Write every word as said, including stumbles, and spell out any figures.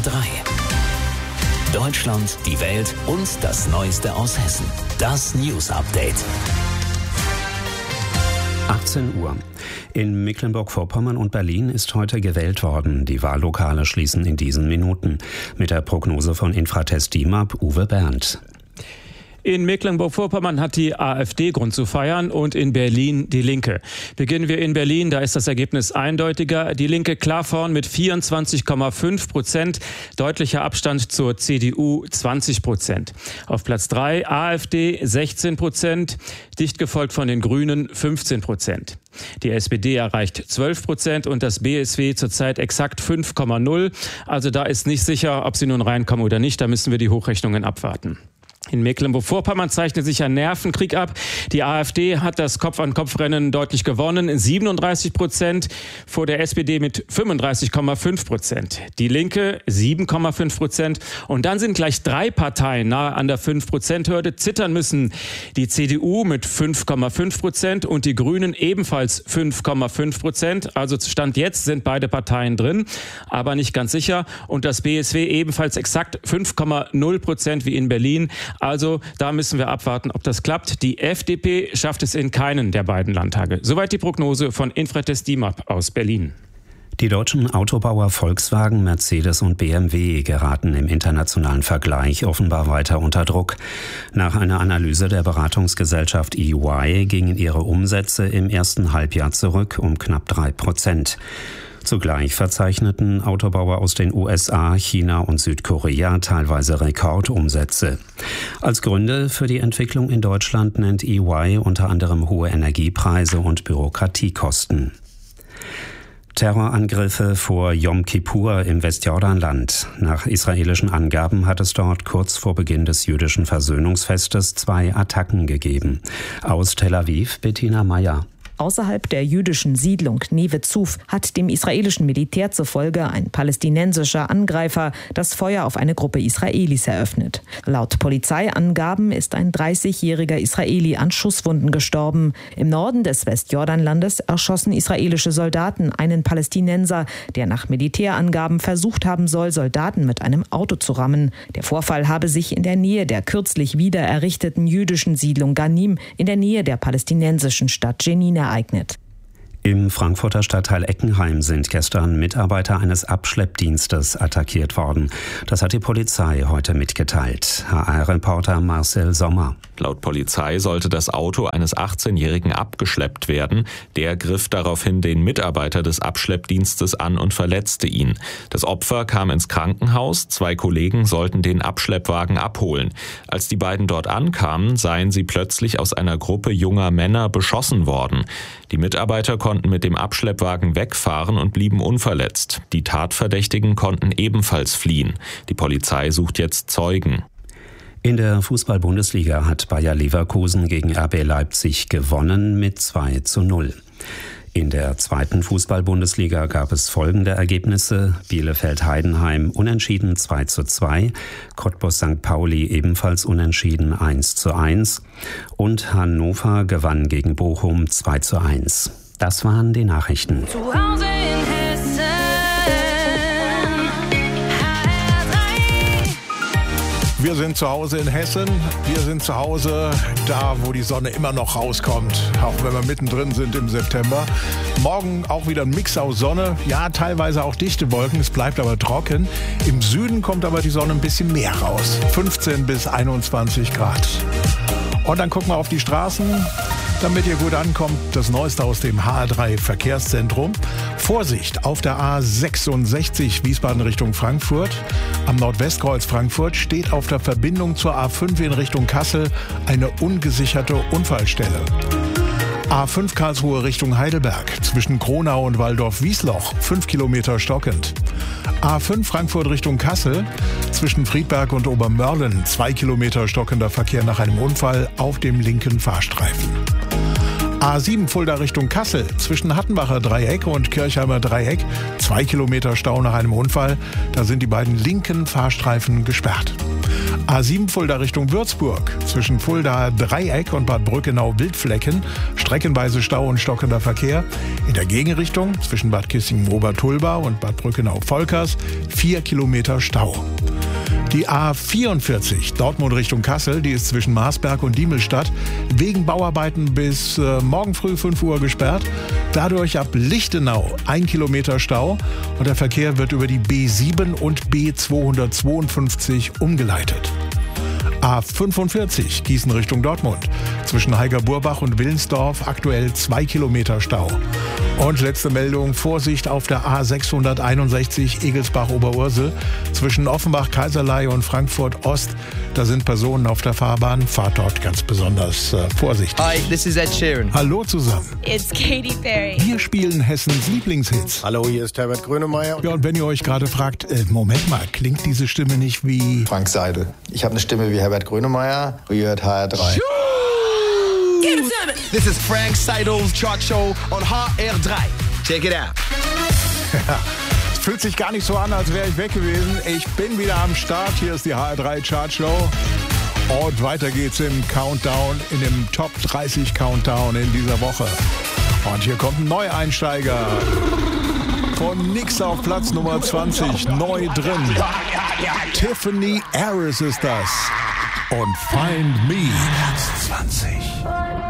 H drei. Deutschland, die Welt und das Neueste aus Hessen. Das News Update. achtzehn Uhr. In Mecklenburg-Vorpommern und Berlin ist heute gewählt worden. Die Wahllokale schließen in diesen Minuten. Mit der Prognose von Infratest D I M A P Uwe Berndt. In Mecklenburg-Vorpommern hat die AfD Grund zu feiern und in Berlin die Linke. Beginnen wir in Berlin, da ist das Ergebnis eindeutiger. Die Linke klar vorn mit vierundzwanzig Komma fünf Prozent, deutlicher Abstand zur C D U zwanzig Prozent. Auf Platz drei AfD sechzehn Prozent, dicht gefolgt von den Grünen fünfzehn Prozent. Die S P D erreicht zwölf Prozent und das B S W zurzeit exakt fünf Komma null. Also da ist nicht sicher, ob sie nun reinkommen oder nicht. Da müssen wir die Hochrechnungen abwarten. In Mecklenburg-Vorpommern zeichnet sich ein Nervenkrieg ab. Die AfD hat das Kopf-an-Kopf-Rennen deutlich gewonnen, siebenunddreißig Prozent vor der S P D mit fünfunddreißig Komma fünf Prozent. Die Linke sieben Komma fünf Prozent. Und dann sind gleich drei Parteien nahe an der fünf Prozent Hürde. Zittern müssen die C D U mit fünf Komma fünf Prozent und die Grünen ebenfalls fünf Komma fünf Prozent. Also Stand jetzt sind beide Parteien drin, aber nicht ganz sicher. Und das B S W ebenfalls exakt fünf Komma null Prozent wie in Berlin. Also da müssen wir abwarten, ob das klappt. Die F D P schafft es in keinen der beiden Landtage. Soweit die Prognose von Infratest D I M A P aus Berlin. Die deutschen Autobauer Volkswagen, Mercedes und B M W geraten im internationalen Vergleich offenbar weiter unter Druck. Nach einer Analyse der Beratungsgesellschaft E Y gingen ihre Umsätze im ersten Halbjahr zurück um knapp drei Prozent. Zugleich verzeichneten Autobauer aus den U S A, China und Südkorea teilweise Rekordumsätze. Als Gründe für die Entwicklung in Deutschland nennt E Y unter anderem hohe Energiepreise und Bürokratiekosten. Terrorangriffe vor Yom Kippur im Westjordanland. Nach israelischen Angaben hat es dort kurz vor Beginn des jüdischen Versöhnungsfestes zwei Attacken gegeben. Aus Tel Aviv, Bettina Meyer. Außerhalb der jüdischen Siedlung Neve Zuf hat dem israelischen Militär zufolge ein palästinensischer Angreifer das Feuer auf eine Gruppe Israelis eröffnet. Laut Polizeiangaben ist ein dreißigjähriger Israeli an Schusswunden gestorben. Im Norden des Westjordanlandes erschossen israelische Soldaten einen Palästinenser, der nach Militärangaben versucht haben soll, Soldaten mit einem Auto zu rammen. Der Vorfall habe sich in der Nähe der kürzlich wieder errichteten jüdischen Siedlung Ganim in der Nähe der palästinensischen Stadt Jenin ereignet. Im Frankfurter Stadtteil Eckenheim sind gestern Mitarbeiter eines Abschleppdienstes attackiert worden. Das hat die Polizei heute mitgeteilt. H R-Reporter Marcel Sommer. Laut Polizei sollte das Auto eines achtzehnjährigen abgeschleppt werden. Der griff daraufhin den Mitarbeiter des Abschleppdienstes an und verletzte ihn. Das Opfer kam ins Krankenhaus. Zwei Kollegen sollten den Abschleppwagen abholen. Als die beiden dort ankamen, seien sie plötzlich aus einer Gruppe junger Männer beschossen worden. Die Mitarbeiter konnten mit dem Abschleppwagen wegfahren und blieben unverletzt. Die Tatverdächtigen konnten ebenfalls fliehen. Die Polizei sucht jetzt Zeugen. In der Fußball-Bundesliga hat Bayer Leverkusen gegen R B Leipzig gewonnen mit zwei zu null. In der zweiten Fußball-Bundesliga gab es folgende Ergebnisse: Bielefeld-Heidenheim unentschieden zwei zu zwei, Cottbus Sankt Pauli ebenfalls unentschieden eins zu eins und Hannover gewann gegen Bochum zwei zu eins. Das waren die Nachrichten. Zu Hause in Hessen. Wir sind zu Hause in Hessen, wir sind zu Hause da, wo die Sonne immer noch rauskommt, auch wenn wir mittendrin sind im September. Morgen auch wieder ein Mix aus Sonne, ja teilweise auch dichte Wolken, es bleibt aber trocken. Im Süden kommt aber die Sonne ein bisschen mehr raus, fünfzehn bis einundzwanzig Grad. Und dann gucken wir auf die Straßen, damit ihr gut ankommt, das Neueste aus dem H drei Verkehrszentrum. Vorsicht auf der A sechsundsechzig Wiesbaden Richtung Frankfurt. Am Nordwestkreuz Frankfurt steht auf der Verbindung zur A fünf in Richtung Kassel eine ungesicherte Unfallstelle. A fünf Karlsruhe Richtung Heidelberg, zwischen Kronau und Waldorf-Wiesloch, fünf Kilometer stockend. A fünf Frankfurt Richtung Kassel, zwischen Friedberg und Obermörlen, zwei Kilometer stockender Verkehr nach einem Unfall auf dem linken Fahrstreifen. A sieben Fulda Richtung Kassel, zwischen Hattenbacher Dreieck und Kirchheimer Dreieck, zwei Kilometer Stau nach einem Unfall, da sind die beiden linken Fahrstreifen gesperrt. A sieben Fulda Richtung Würzburg. Zwischen Fulda Dreieck und Bad Brückenau Wildflecken. Streckenweise Stau und stockender Verkehr. In der Gegenrichtung zwischen Bad Kissingen-Obertulba und Bad Brückenau-Volkers vier Kilometer Stau. Die A vierundvierzig Dortmund Richtung Kassel, die ist zwischen Marsberg und Diemelstadt wegen Bauarbeiten bis äh, morgen früh fünf Uhr gesperrt. Dadurch ab Lichtenau ein Kilometer Stau und der Verkehr wird über die B sieben und B zweihundertzweiundfünfzig umgeleitet. A fünfundvierzig Gießen Richtung Dortmund. Zwischen Heiger-Burbach und Willensdorf aktuell zwei Kilometer Stau. Und letzte Meldung, Vorsicht auf der A sechshunderteinundsechzig Egelsbach-Oberursel. Zwischen Offenbach-Kaiserlei und Frankfurt-Ost. Da sind Personen auf der Fahrbahn. Fahrt dort ganz besonders äh, vorsichtig. Hi, this is Ed Sheeran. Hallo zusammen. It's Katy Perry. Wir spielen Hessens Lieblingshits. Hallo, hier ist Herbert Grönemeyer. Ja, und wenn ihr euch gerade fragt, äh, Moment mal, klingt diese Stimme nicht wie... Frank Seidel. Ich habe eine Stimme wie Herbert Grönemeyer. Ihr hört H R drei. This is Frank Seidel's Chart Show on H R drei. Check it out. Ja, es fühlt sich gar nicht so an, als wäre ich weg gewesen. Ich bin wieder am Start. Hier ist die H R drei Chart Show. Und weiter geht's im Countdown, in dem Top dreißig Countdown in dieser Woche. Und hier kommt ein Neueinsteiger. Von nix auf Platz Nummer zwanzig, neu drin. Tiffany Harris ist das. Und Find Me, Platz zwanzig.